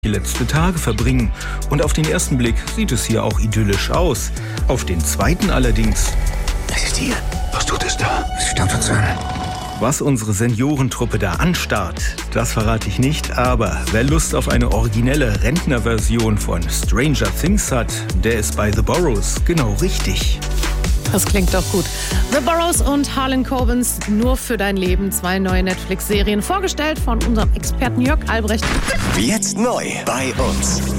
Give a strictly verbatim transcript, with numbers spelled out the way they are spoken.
die letzte Tage verbringen. Und auf den ersten Blick sieht es hier auch idyllisch aus. Auf den zweiten allerdings... Was ist hier? Was tut es da? Es staubt uns an. Was unsere Seniorentruppe da anstarrt, das verrate ich nicht, aber wer Lust auf eine originelle Rentnerversion von Stranger Things hat, der ist bei The Burrows genau richtig. Das klingt doch gut. The Burrows und Harlan Cobens, nur für dein Leben. Zwei neue Netflix-Serien, vorgestellt von unserem Experten Jörg Albrecht. Jetzt neu bei uns.